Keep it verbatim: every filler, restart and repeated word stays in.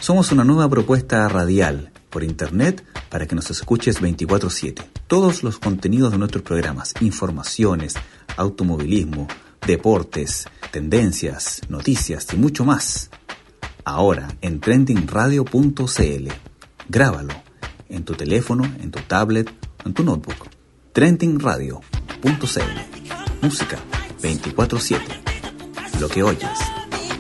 Somos una nueva propuesta radial por internet para que nos escuches veinticuatro siete. Todos los contenidos de nuestros programas, informaciones, automovilismo, deportes, tendencias, noticias y mucho más. Ahora en trending radio punto c l. Grábalo en tu teléfono, en tu tablet, en tu notebook. trending radio punto c l. Música veinticuatro siete. Lo que oyes